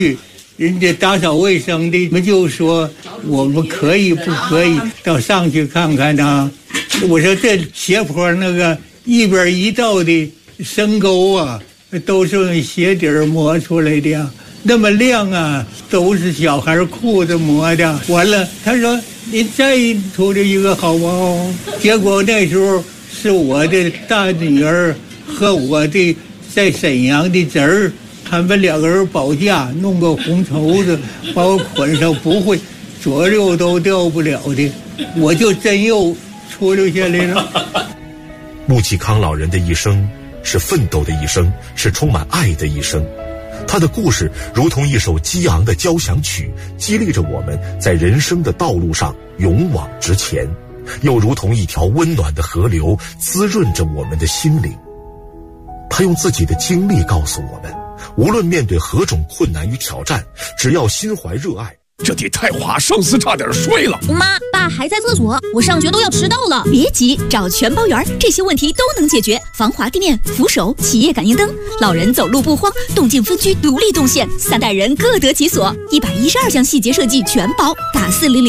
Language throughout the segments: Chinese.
人家打扫卫生的，我们就说我们可以不可以到上去看看呢？我说这斜坡那个一边一道的深沟啊，都是用鞋底磨出来的，那么亮啊，都是小孩裤子磨的。完了，他说你再出来一个好不好？结果那时候是我的大女儿和我的在沈阳的侄儿。他们两个人保驾，弄个红绸子把我捆上，不会左右都掉不了的，我就真又出溜下来了。 穆启康老人的一生是奋斗的一生，是充满爱的一生。他的故事如同一首激昂的交响曲，激励着我们在人生的道路上勇往直前，又如同一条温暖的河流，滋润着我们的心灵。他用自己的经历告诉我们，无论面对何种困难与挑战，只要心怀热爱。 这地太滑，上司差点摔了。 妈，爸还在厕所，我上学都要迟到了。别急，找全包园，这些问题都能解决。防滑地面、扶手、企业感应灯，老人走路不慌，动静分区独立动线，3代人各得其所。112项细节设计全包，打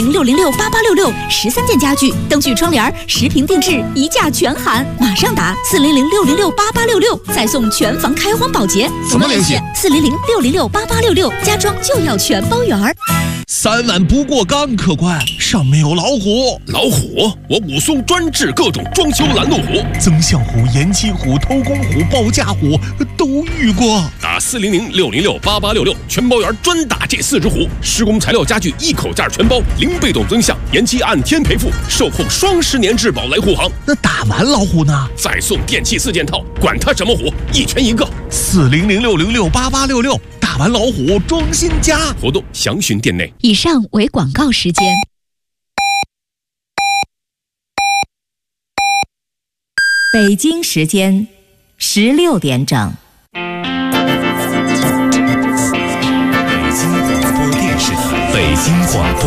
400-606-8866，13件家具、灯具、窗帘，10平定制，1价全含。马上打400-606-8866，再送全房开荒保洁。 怎么联系 ？400-606-8866，家装就要全包园。 3万不过岗，客官，上面有老虎。老虎？我武松专治各种装修拦路虎，增项虎、延期虎、偷工虎、报价虎都遇过。打400-606-8866，全包园专打这4只虎。施工材料家具一口价全包，零被动增项，延期按天赔付，售后双10年质保来护航。那打完老虎呢？再送电器4件套，管他什么虎，一拳一个。400-606-8866。打完老虎装新家，活动详询店内。 以上为广告时间。 北京时间16点整。 北京广播电视台，北京广播。